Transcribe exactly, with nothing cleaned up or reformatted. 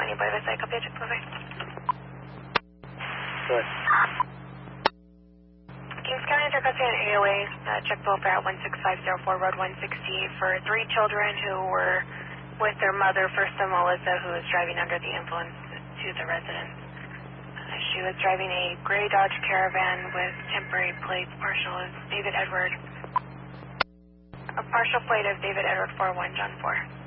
County by the Psycho Pitch, Movie. Good. Kings County Intercussion and A O A, uh, check both at one six five zero four Road one sixty for three children who were with their mother, First Melissa, who was driving under the influence to the residence. Uh, she was driving a gray Dodge Caravan with temporary plates. Partial is David Edward. A partial plate of David Edward four one John four.